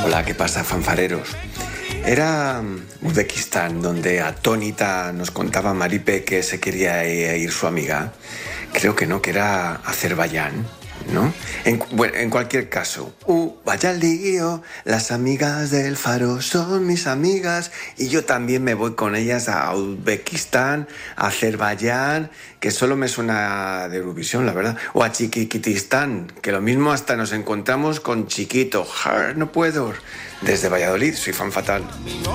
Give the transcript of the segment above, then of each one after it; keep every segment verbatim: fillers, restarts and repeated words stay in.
Hola, ¿qué pasa, fanfareros? Era Uzbekistán, donde atónita nos contaba Maripe que se quería ir su amiga. Creo que no, que era Azerbaiyán, ¿no? En, bueno, en cualquier caso, uh, vaya al lío, las amigas del faro son mis amigas y yo también me voy con ellas a Uzbekistán, a Azerbaiyán, que solo me suena de Eurovisión, la verdad, o a Chiquitistán, que lo mismo hasta nos encontramos con Chiquito. ¡Jar! No puedo. Desde Valladolid, soy fan fatal.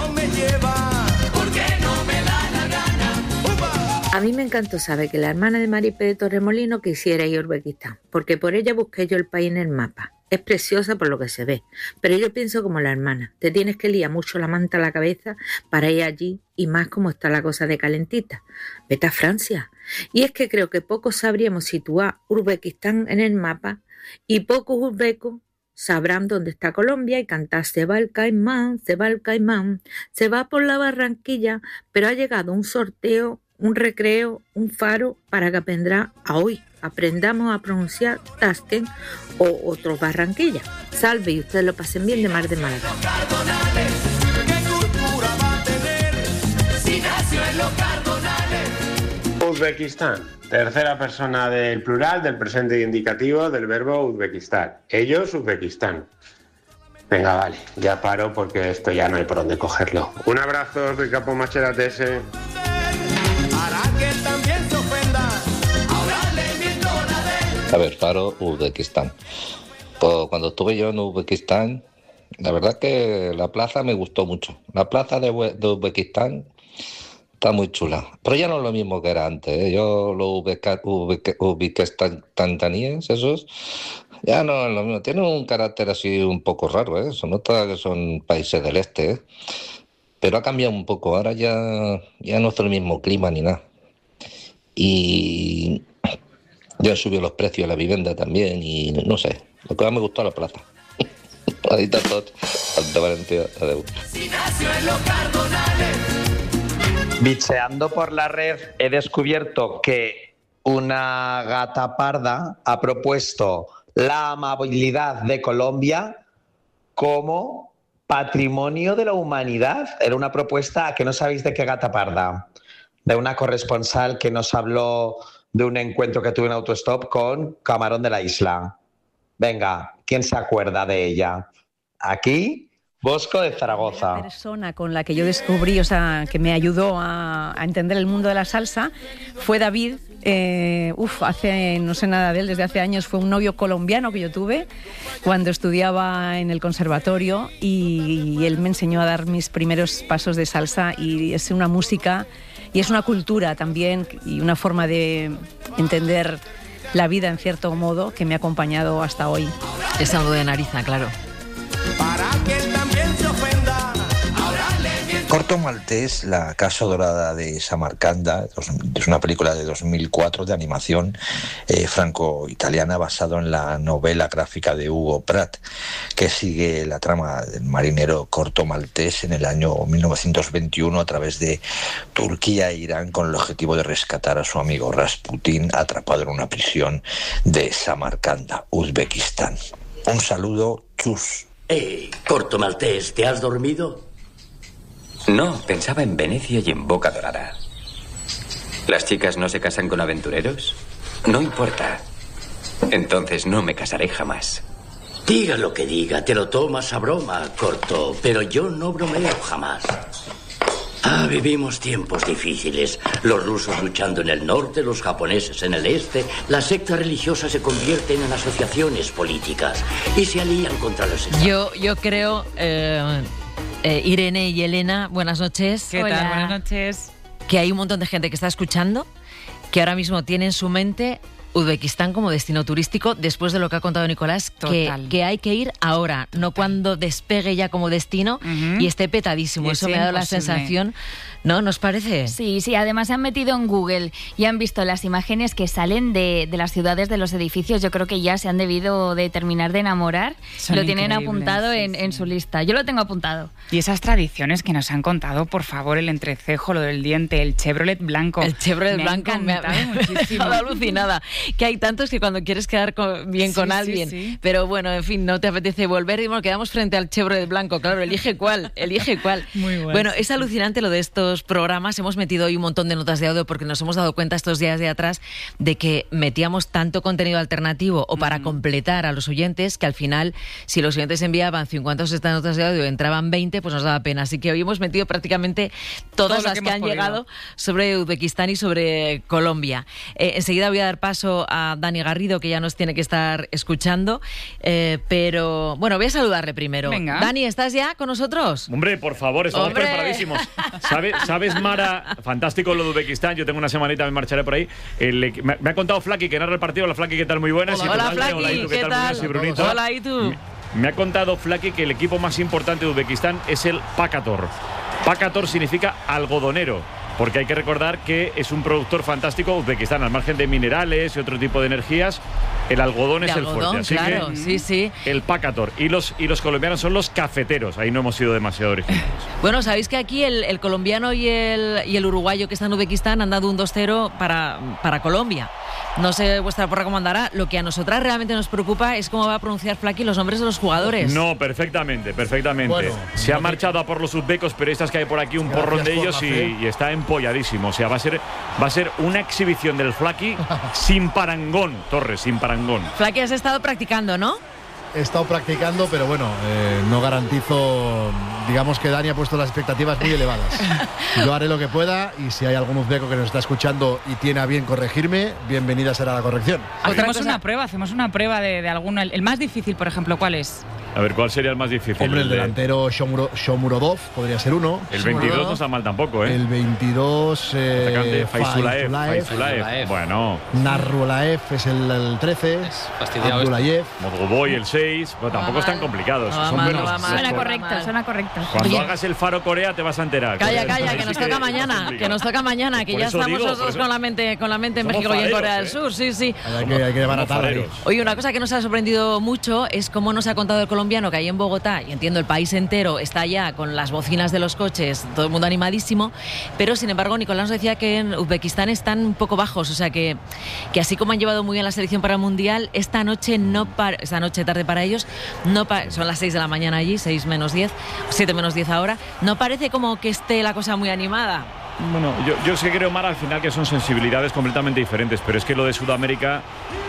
A mí me encantó saber que la hermana de Maripe de Torremolino quisiera ir a Uzbekistán, porque por ella busqué yo el país en el mapa. Es preciosa por lo que se ve, pero yo pienso como la hermana. Te tienes que liar mucho la manta a la cabeza para ir allí, y más como está la cosa de calentita. Vete a Francia. Y es que creo que pocos sabríamos situar Uzbekistán en el mapa, y pocos uzbecos sabrán dónde está Colombia y cantar se va el caimán, se va el caimán, se va por la Barranquilla, pero ha llegado un sorteo, un recreo, un faro para que aprenda a hoy. Aprendamos a pronunciar Tasken o otros Barranquilla. Salve y ustedes lo pasen bien de Mar de Málaga. Uzbekistán, tercera persona del plural, del presente indicativo del verbo Uzbekistán. Ellos, Uzbekistán. Venga, vale, ya paro porque esto ya no hay por dónde cogerlo. Un abrazo del capo Macheratese. A ver, Faro, Uzbekistán. Pues cuando estuve yo en Uzbekistán, la verdad que la plaza me gustó mucho. La plaza de, de Uzbekistán está muy chula. Pero ya no es lo mismo que era antes, ¿eh? Yo los uzbekistaníes, esos, ya no es lo mismo. Tienen un carácter así un poco raro, ¿eh? Se nota que son países del este, ¿eh? Pero ha cambiado un poco. Ahora ya, ya no es el mismo clima ni nada. Y ya han subido los precios de la vivienda también y no sé. Lo que más me gustó es la plaza. Adita tot, alta valentía, adeu. Bicheando por la red he descubierto que una gata parda ha propuesto la amabilidad de Colombia como patrimonio de la humanidad. Era una propuesta que no sabéis de qué gata parda, de una corresponsal que nos habló de un encuentro que tuve en Autostop con Camarón de la Isla. Venga, ¿quién se acuerda de ella? Aquí, Bosco de Zaragoza. La persona con la que yo descubrí, o sea, que me ayudó a, a entender el mundo de la salsa, fue David. Eh, uf, hace, no sé nada de él, desde hace años. Fue un novio colombiano que yo tuve cuando estudiaba en el conservatorio y, y él me enseñó a dar mis primeros pasos de salsa y es una música y es una cultura también y una forma de entender la vida en cierto modo que me ha acompañado hasta hoy. Es algo de Nariza, claro. Para que también se ofenda. Corto Maltés, la Casa Dorada de Samarcanda, es una película de dos mil cuatro de animación eh, franco-italiana basado en la novela gráfica de Hugo Pratt, que sigue la trama del marinero Corto Maltés en el año mil novecientos veintiuno a través de Turquía e Irán con el objetivo de rescatar a su amigo Rasputín atrapado en una prisión de Samarcanda, Uzbekistán. Un saludo, chus. Eh, Corto Maltés, ¿te has dormido? No, pensaba en Venecia y en Boca Dorada. ¿Las chicas no se casan con aventureros? No importa. Entonces no me casaré jamás. Diga lo que diga, te lo tomas a broma, Corto, pero yo no bromeo jamás. Ah, vivimos tiempos difíciles. Los rusos luchando en el norte, los japoneses en el este. Las sectas religiosas se convierten en asociaciones políticas y se alían contra los estados. Yo, yo creo... Eh... Eh, Irene y Elena, buenas noches. ¿Qué Hola. tal? Buenas noches. Que hay un montón de gente que está escuchando, que ahora mismo tiene en su mente Uzbekistán como destino turístico, después de lo que ha contado Nicolás, que, que hay que ir ahora, Total. no cuando despegue ya como destino uh-huh. y esté petadísimo. Y Eso me ha dado imposible. la sensación... ¿No? ¿Nos parece? Sí, sí. Además se han metido en Google y han visto las imágenes que salen de, de las ciudades, de los edificios. Yo creo que ya se han debido de terminar de enamorar. Son lo tienen apuntado sí, en, sí. en su lista. Yo lo tengo apuntado. Y esas tradiciones que nos han contado, por favor, el entrecejo, lo del diente, el Chevrolet blanco. El Chevrolet me blanco ha me ha encantado muchísimo. Me ha alucinada. que hay tantos que cuando quieres quedar con, bien con Sí, sí, alguien, sí. pero bueno, en fin, no te apetece volver y bueno, quedamos frente al Chevrolet blanco, claro, elige cuál, elige cuál. Muy bueno. Bueno, es alucinante lo de estos programas, hemos metido hoy un montón de notas de audio porque nos hemos dado cuenta estos días de atrás de que metíamos tanto contenido alternativo o para mm. completar a los oyentes que al final, si los oyentes enviaban cincuenta o sesenta notas de audio y entraban veinte, pues nos daba pena. Así que hoy hemos metido prácticamente todas Todo las que que, hemos han podido. llegado sobre Uzbekistán y sobre Colombia. Eh, enseguida voy a dar paso a Dani Garrido, que ya nos tiene que estar escuchando, eh, pero bueno, voy a saludarle primero. Venga. Dani, ¿estás ya con nosotros? Hombre, por favor, estamos ¡Hombre! preparadísimos. ¿Sabes, ¿Sabes, Mara? Fantástico lo de Uzbekistán. Yo tengo una semanita, me marcharé por ahí. El, me, me ha contado Flaky que narra el partido. Hola, Flaky, ¿qué tal? Muy buenas. Hola, hola Flaky, hola, Itu, ¿qué, ¿qué tal? tal? Buenas, y Brunito. Hola, ¿y tú? Me, me ha contado Flaky que el equipo más importante de Uzbekistán es el Pakator. Pakator significa algodonero, porque hay que recordar que es un productor fantástico Uzbekistán, al margen de minerales y otro tipo de energías. El algodón De es algodón, el fuerte, así claro, que sí, sí. el Pakator. Y los, y los colombianos son los cafeteros. Ahí no hemos sido demasiado originales. Bueno, sabéis que aquí el, el colombiano y el, y el uruguayo que está en Uzbekistán han dado un dos cero para, para Colombia. No sé vuestra porra cómo andará. Lo que a nosotras realmente nos preocupa es cómo va a pronunciar Flaky los nombres de los jugadores. No, perfectamente, perfectamente. Bueno, Se ha no, marchado a por los uzbecos, pero estas que hay por aquí un Gracias porrón de por ellos la y, fe. y está empolladísimo. O sea, va a ser, va a ser una exhibición del Flaky sin parangón, Torres, sin parangón. Flaky, has estado practicando, ¿no? He estado practicando, pero bueno, eh, no garantizo, digamos que Dani ha puesto las expectativas muy elevadas. Yo haré lo que pueda y si hay algún uzbeco que nos está escuchando y tiene a bien corregirme, bienvenida será la corrección. Hacemos una prueba, hacemos una prueba de, de alguno. El, el más difícil, por ejemplo, ¿cuál es? A ver, ¿cuál sería el más difícil? Hombre, el de- delantero Shomuro- Shomurodov podría ser uno. El veintidós no está mal tampoco, ¿eh? El veintidós, eh, Atacante Faizulaev, Faizulaev. Faizulaev. Bueno, Narrulaev es el, el trece. fastidiado Abdulayev. Modgoboy el seis. Pero tampoco están complicados. No va Son mal, buenos. no va mal. Suena Mal. correcto, suena correcto. Cuando Oye. hagas el Faro Corea te vas a enterar. Calla, Corea. calla, que Así nos toca mañana, complicado. que nos toca mañana, que Por ya eso estamos digo, los por dos eso. con la mente, con la mente en Somos México y en fareros, Corea del ¿eh? Sur, sí, sí. Hay que, hay que desbaratar ahí. fareros. Oye, una cosa que nos ha sorprendido mucho es cómo nos ha contado el colombiano que ahí en Bogotá, y entiendo el país entero, está ya con las bocinas de los coches, todo el mundo animadísimo, pero sin embargo Nicolás nos decía que en Uzbekistán están un poco bajos, o sea que, que así como han llevado muy bien la selección para el Mundial, esta noche no para, esta noche tarde para ellos, no pa- son las seis de la mañana allí, seis menos diez, siete menos diez ahora, no parece como que esté la cosa muy animada. Bueno, yo, yo sí creo, Mara, al final que son sensibilidades completamente diferentes, pero es que lo de Sudamérica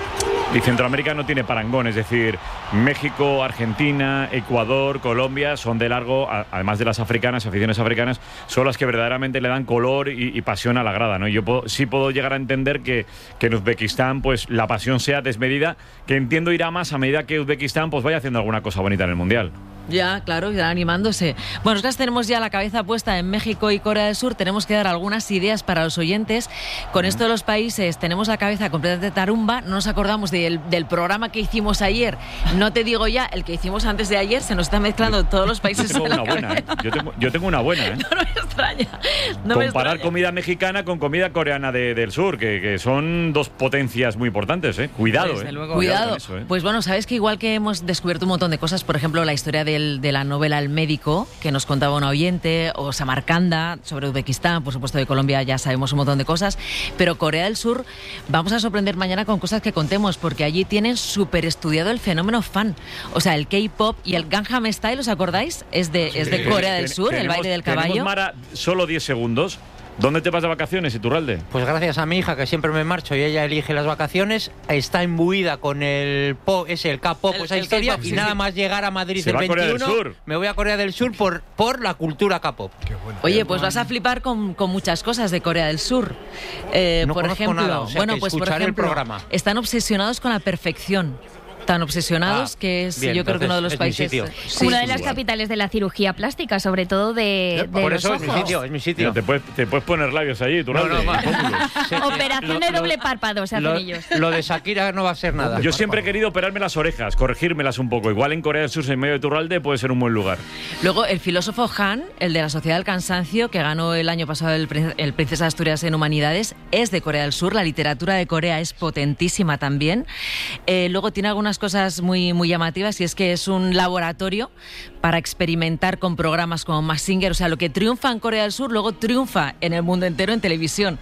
y Centroamérica no tiene parangón, es decir, México, Argentina, Ecuador, Colombia son de largo, a- además de las africanas, aficiones africanas, son las que verdaderamente le dan color y, y pasión a la grada, ¿no? Y yo puedo- sí puedo llegar a entender que, que en Uzbekistán pues la pasión sea desmedida, que entiendo irá más a medida que Uzbekistán pues vaya haciendo alguna cosa bonita en el Mundial. Ya, claro, irán animándose. Bueno, nosotros tenemos ya la cabeza puesta en México y Corea del Sur. Tenemos que dar algunas ideas para los oyentes. Con esto de los países tenemos la cabeza completamente tarumba. No nos acordamos del, del programa que hicimos ayer. No te digo ya, el que hicimos antes de ayer. Se nos están mezclando todos los países. Yo tengo en la una buena, ¿eh? cabeza. Yo tengo, yo tengo una buena, ¿eh? No me extraña. No me Comparar extraña. comida mexicana con comida coreana de- del sur, que, que son dos potencias muy importantes, ¿eh? Cuidado, Desde ¿eh? luego. Cuidado. con eso, ¿eh? Pues bueno, sabes que igual que hemos descubierto un montón de cosas, por ejemplo, la historia del- de la novela El Médico, que nos contaba una oyente, o Samarcanda, sobre Uzbekistán, por supuesto de Colombia ya sabemos un montón de cosas, pero Corea del Sur vamos a sorprender mañana con cosas que contemos, porque allí tienen súper estudiado el fenómeno fan. O sea, el K-pop y el Gangnam Style, ¿os acordáis? Es de, es de Sí. Corea del Ten- Sur, el tenemos- baile del tenemos, caballo. Mara, solo diez segundos. ¿Dónde te vas de vacaciones, Iturralde? Pues gracias a mi hija, que siempre me marcho y ella elige las vacaciones, está imbuida con el pop, ese, el K-pop, El- esa el historia, K-pop, y sí, nada sí. más llegar a Madrid Se el va a Corea del veintiuno, Sur. me voy a Corea del Sur por, por la cultura K-pop. Oye, pues vas a flipar con, con muchas cosas de Corea del Sur. Eh, No por conozco ejemplo, nada, o sea bueno, que pues por escucharé el ejemplo, programa. están obsesionados con la perfección. Tan obsesionados Ah, que es, bien, yo creo que uno de los entonces es mi países. sitio. Sí. Una de las capitales de la cirugía plástica, sobre todo de, de Por los eso es mi ojos. sitio, es mi Mira, sitio. te, puedes, te puedes poner labios allí, Iturralde. No, no, va. y pómulos. Sí, sí. Operación Lo- de lo- doble párpado se hacen Lo, ellos. lo de Shakira no va a ser nada. Yo siempre he querido operarme las orejas, corregírmelas un poco. Igual en Corea del Sur, en medio de Iturralde, puede ser un buen lugar. Luego, el filósofo Han, el de la Sociedad del Cansancio, que ganó el año pasado el, Prin- el Princesa de Asturias en Humanidades, es de Corea del Sur. La literatura de Corea es potentísima también. Eh, luego tiene algunas cosas muy, muy llamativas, y es que es un laboratorio para experimentar con programas como Mazinger. O sea, lo que triunfa en Corea del Sur, luego triunfa en el mundo entero en televisión.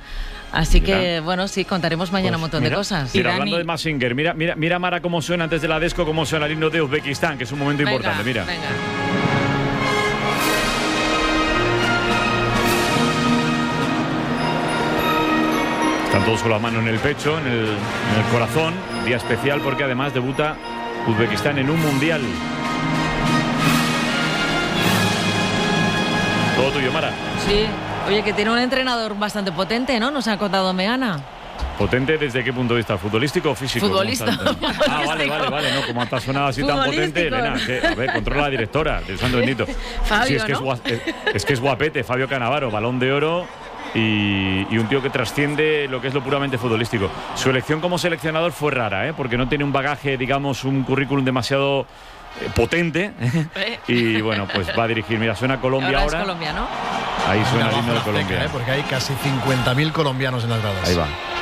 Así Mira. que, bueno, sí, contaremos mañana Pues un montón mira, de cosas. Mira, hablando de Mazinger, mira, mira, mira Mara cómo suena antes de la Desco, cómo suena el himno de Uzbekistán, que es un momento Venga, importante, mira. venga. Están todos con la mano en el pecho, en el, en el corazón. Día especial porque además debuta Uzbekistán en un mundial. Todo tuyo, Mara. Sí, oye, que tiene un entrenador bastante potente, ¿no? Nos ha contado Meana. ¿Potente desde qué punto de vista? ¿Futbolístico o físico? Futbolista. Ah, vale, vale, vale. No, como te ha sonado así tan potente, Elena. Que, a ver, controla la directora del Santo Bendito. Fabio, sí, es que, ¿no? es, gua- es, es que es guapete, Fabio Cannavaro, Balón de Oro y, y un tío que trasciende lo que es lo puramente futbolístico. Su elección como seleccionador fue rara, ¿eh? Porque no tiene un bagaje, digamos, un currículum demasiado eh, potente. Y bueno, pues va a dirigir. Mira, suena Colombia Ahora ahora. es Colombia, ¿no? Ahí suena Una el himno de baja azteca, Colombia. ¿eh? Porque hay casi cincuenta mil colombianos en las gradas. Ahí va.